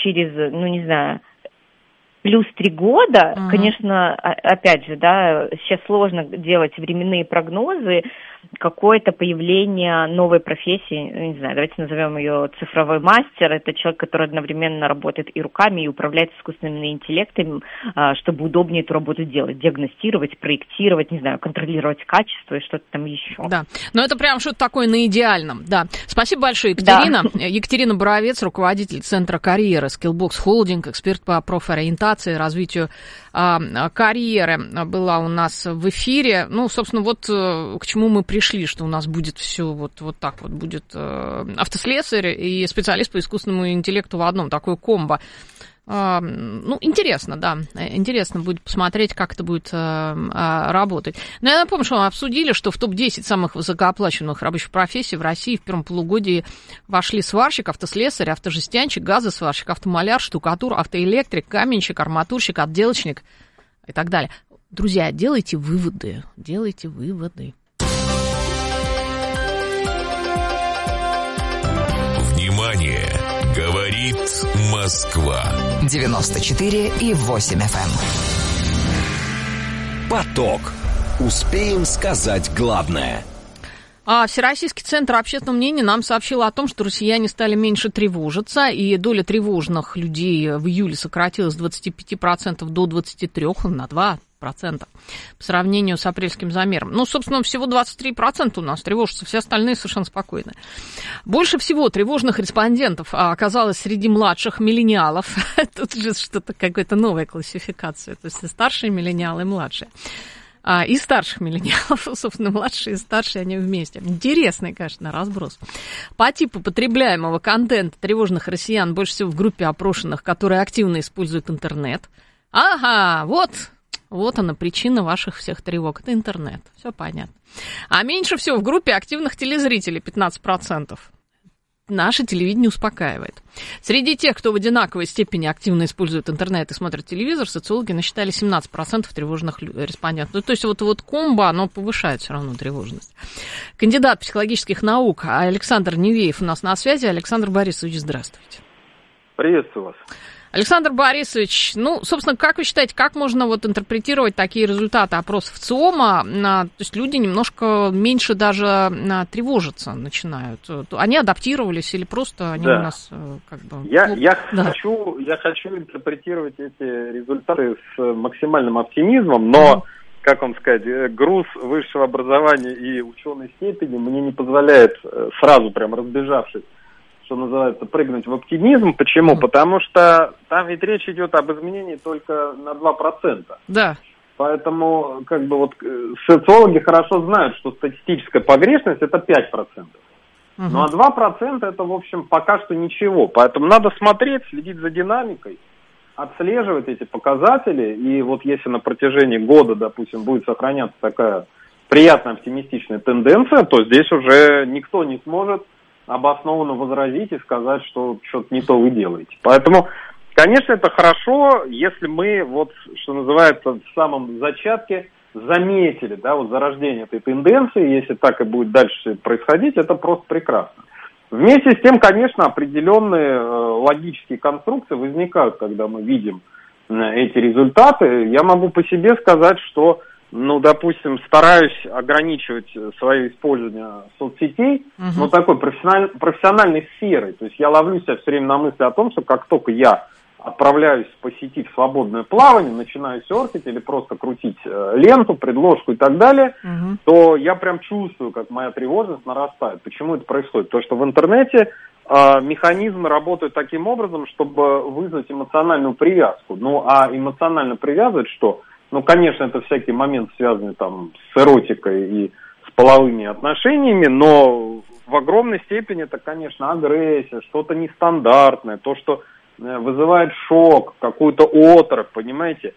через, ну, не знаю, плюс 3 года, конечно, опять же, да, сейчас сложно делать временные прогнозы, какое-то появление новой профессии, не знаю, давайте назовем ее цифровой мастер, это человек, который одновременно работает и руками, и управляет искусственным интеллектом, чтобы удобнее эту работу делать, диагностировать, проектировать, не знаю, контролировать качество и что-то там еще. Да, но это прям что-то такое на идеальном, да. Спасибо большое, Екатерина. Да. Екатерина Боровец, руководитель Центра карьеры Skillbox Holding, эксперт по профориентации и развитию карьеры, была у нас в эфире. Ну, собственно, вот к чему мы пришли, что у нас будет все вот так вот, будет автослесарь и специалист по искусственному интеллекту в одном, такое комбо. Ну, интересно, да, интересно будет посмотреть, как это будет работать. Но я напомню, что мы обсудили, что в топ-10 самых высокооплачиваемых рабочих профессий в России в первом полугодии вошли сварщик, автослесарь, автожестянщик, газосварщик, автомаляр, штукатур, автоэлектрик, каменщик, арматурщик, отделочник и так далее. Друзья, делайте выводы, делайте выводы. Внимание! Говорит Москва. 94,8 FM. Поток. Успеем сказать главное. Всероссийский центр общественного мнения нам сообщил о том, что россияне стали меньше тревожиться, и доля тревожных людей в июле сократилась с 25% до 23%, на 2%. По сравнению с апрельским замером. Ну, собственно, всего 23% у нас тревожатся, все остальные совершенно спокойны. Больше всего тревожных респондентов оказалось среди младших миллениалов. Тут же что-то, какая-то новая классификация. То есть и старшие миллениалы, и младшие. И старших миллениалов, собственно, младшие и старшие, они вместе. Интересный, конечно, разброс. По типу потребляемого контента тревожных россиян больше всего в группе опрошенных, которые активно используют интернет. Ага, вот она причина ваших всех тревог. Это интернет. Все понятно. А меньше всего в группе активных телезрителей 15%. Наше телевидение успокаивает. Среди тех, кто в одинаковой степени активно использует интернет и смотрит телевизор, социологи насчитали 17% тревожных респондентов. Ну, то есть вот комбо, оно повышает все равно тревожность. Кандидат психологических наук Александр Невеев у нас на связи. Александр Борисович, здравствуйте. Приветствую вас. Александр Борисович, ну, собственно, как вы считаете, как можно вот интерпретировать такие результаты опросов ЦИОМа? То есть люди немножко меньше даже тревожиться начинают. Они адаптировались или просто они у нас как бы... Я хочу интерпретировать эти результаты с максимальным оптимизмом, но, как вам сказать, груз высшего образования и ученой степени мне не позволяет сразу прям разбежавшись, что называется, прыгнуть в оптимизм. Почему? Потому что там ведь речь идет об изменении только на 2%. Да. Поэтому, как бы вот, социологи хорошо знают, что статистическая погрешность это 5%. Ну а 2% это, в общем, пока что ничего. Поэтому надо смотреть, следить за динамикой, отслеживать эти показатели. И вот если на протяжении года, допустим, будет сохраняться такая приятная оптимистичная тенденция, то здесь уже никто не сможет обоснованно возразить и сказать, что что-то не то вы делаете. Поэтому, конечно, это хорошо, если мы, вот, что называется, в самом зачатке заметили, да, вот зарождение этой тенденции, если так и будет дальше происходить, это просто прекрасно. Вместе с тем, конечно, определенные логические конструкции возникают, когда мы видим эти результаты. Я могу по себе сказать, что допустим, стараюсь ограничивать свое использование соцсетей, такой профессиональной сферой. То есть я ловлю себя все время на мысли о том, что как только я отправляюсь по сети в свободное плавание, начинаю серфить или просто крутить ленту, предложку и так далее, то я прям чувствую, как моя тревожность нарастает. Почему это происходит? Потому что в интернете механизмы работают таким образом, чтобы вызвать эмоциональную привязку. Ну, а эмоционально привязывать что? Ну, конечно, это всякие моменты, связанные там с эротикой и с половыми отношениями, но в огромной степени это, конечно, агрессия, что-то нестандартное, то, что вызывает шок, какую-то оторопь, понимаете?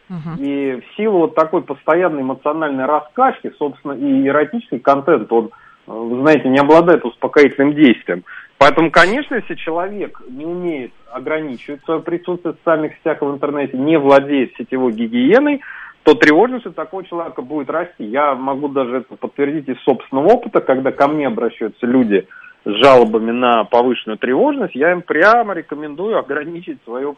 И в силу вот такой постоянной эмоциональной раскачки, собственно, и эротический контент, он, вы знаете, не обладает успокоительным действием. Поэтому, конечно, если человек не умеет ограничивать свое присутствие в социальных сетях и в интернете, не владеет сетевой гигиеной, то тревожность у такого человека будет расти. Я могу даже это подтвердить из собственного опыта, когда ко мне обращаются люди с жалобами на повышенную тревожность, я им прямо рекомендую ограничить свое